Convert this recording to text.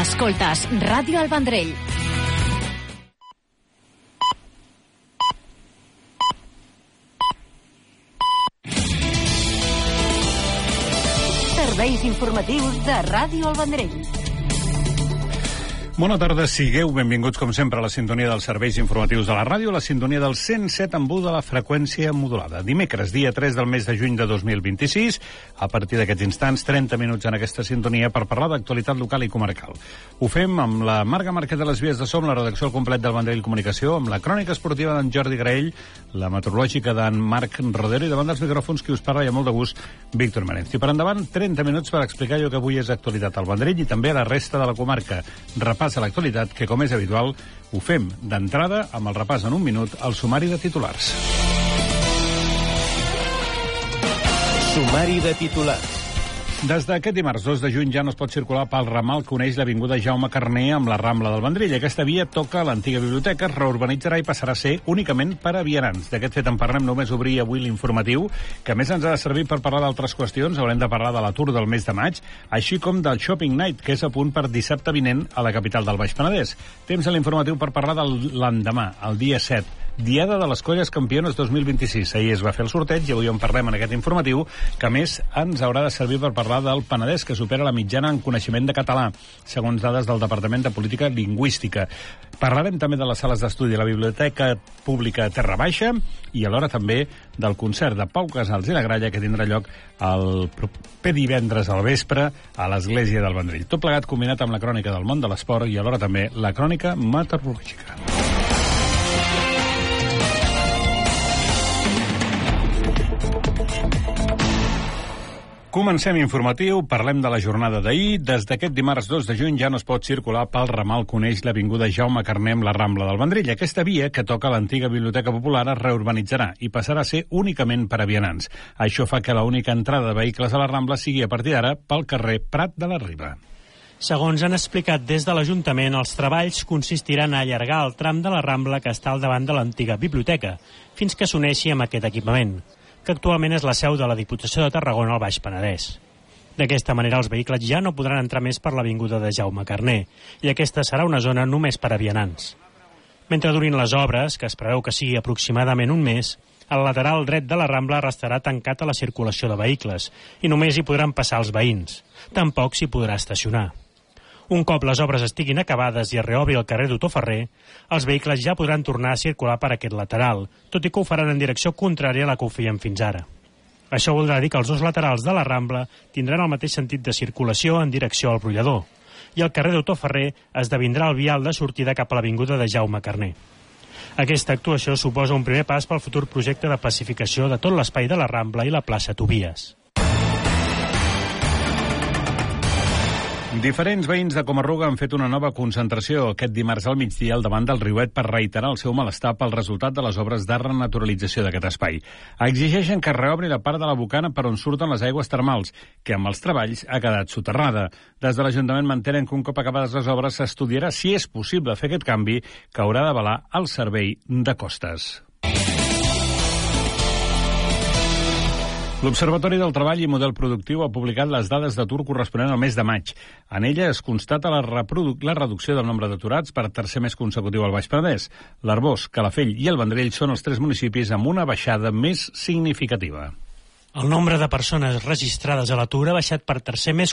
Escoltes Ràdio El Vendrell. Serveis informatius de Ràdio El Vendrell. Bona tarda, sigueu benvinguts com sempre a la sintonia dels serveis informatius de la ràdio, la sintonia del 107.1 de la freqüència modulada. Dimecres, dia 3 del mes de juny de 2026, a partir d'aquests instants, 30 minuts en aquesta sintonia per parlar d'actualitat local i comarcal. Ho fem amb la Marga Marquet de les Vies de Som, la redacció al complet del Vendrell Comunicació, amb la crònica esportiva d'en Jordi Graell, la meteorològica d'en Marc Rodero i davant dels micròfons qui us parla i amb molt de gust, Víctor Merencio. Per endavant, 30 minuts per explicar allò que avui és actualitat al Vendrell i també a la resta de la comarca. Repàs a l'actualitat, que com és habitual, ho fem d'entrada amb el repàs en un minut al sumari de titulars. Sumari de titulars. Des d'aquest dimarts 2 de juny ja no es pot circular pel ramal que uneix l'avinguda Jaume Carner amb la Rambla del Vendrell. Aquesta via toca l'antiga biblioteca, es reurbanitzarà i passarà a ser únicament per a vianants. D'aquest fet en parlem, només obrir avui l'informatiu, que a més ens ha de servir per parlar d'altres qüestions. Haurem de parlar de l'atur del mes de maig, així com del Shopping Night, que és a punt per dissabte vinent a la capital del Baix Penedès. Temps a l'informatiu per parlar de l'endemà, el dia 7. Diada de les Colles Campiones 2026. Ahir es va fer el sorteig i avui en parlem en aquest informatiu, que a més ens haurà de servir per parlar del Penedès, que supera la mitjana en coneixement de català, segons dades del Departament de Política Lingüística. Parlarem també de les sales d'estudi de la Biblioteca Pública Terra Baixa i alhora també del concert de Pau Casals i la Gralla, que tindrà lloc el proper divendres al vespre a l'Església del Vendrell. Tot plegat combinat amb la crònica del món de l'esport i alhora també la crònica meteorològica. Comencem informatiu, parlem de la jornada d'ahir. Des d'aquest dimarts 2 de juny ja no es pot circular pel ramal que uneix l'avinguda Jaume Carner amb la Rambla del Vendrell. Aquesta via, que toca l'antiga Biblioteca Popular, es reurbanitzarà i passarà a ser únicament per a vianants. Això fa que l'única entrada de vehicles a la Rambla sigui a partir d'ara pel carrer Prat de la Riba. Segons han explicat des de l'Ajuntament, els treballs consistiran a allargar el tram de la Rambla que està al davant de l'antiga biblioteca, fins que s'uneixi amb aquest equipament, que actualment és la seu de la Diputació de Tarragona al Baix Penedès. D'aquesta manera, els vehicles ja no podran entrar més per l'avinguda de Jaume Carner, i aquesta serà una zona només per a vianants. Mentre durin les obres, que es preveu que sigui aproximadament un mes, el lateral dret de la Rambla restarà tancat a la circulació de vehicles, i només hi podran passar els veïns. Tampoc s'hi podrà estacionar. Un cop les obres estiguin acabades i es reobri el carrer Doctor Ferrer, els vehicles ja podran tornar a circular per aquest lateral, tot i que ho faran en direcció contrària a la que ho feien fins ara. Això voldrà dir que els dos laterals de la Rambla tindran el mateix sentit de circulació en direcció al brollador, i el carrer Doctor Ferrer esdevindrà el vial de sortida cap a l'avinguda de Jaume Carner. Aquesta actuació suposa un primer pas pel futur projecte de pacificació de tot l'espai de la Rambla i la plaça Tobies. Diferents veïns de Comarruga han fet una nova concentració aquest dimarts al migdia al davant del riuet per reiterar el seu malestar pel resultat de les obres de renaturalització d'aquest espai. Exigeixen que es reobri la part de la bocana per on surten les aigües termals, que amb els treballs ha quedat soterrada. Des de l'Ajuntament mantenen que un cop acabades les obres s'estudiarà si és possible fer aquest canvi que haurà d'avalar el Servei de Costes. L'Observatori del Treball i Model Productiu ha publicat les dades d'atur corresponent al mes de maig. En ella es constata la reducció del nombre d'aturats per tercer mes consecutiu al Baix Penedès. L'Arboç, Calafell i el Vendrell són els 3 municipis amb una baixada més significativa. El nombre de persones registrades a l'atur ha baixat per tercer mes